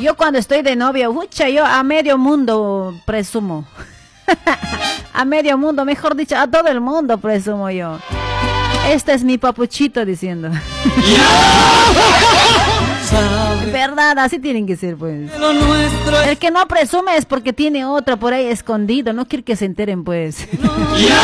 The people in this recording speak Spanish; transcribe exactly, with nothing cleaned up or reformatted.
Yo cuando estoy de novia, ucha, yo a medio mundo presumo. A medio mundo, mejor dicho, a todo el mundo presumo yo. Este es mi papuchito diciendo. Verdad, así tienen que ser, pues. El que no presume es porque tiene otro por ahí escondido, no quiere que se enteren, pues.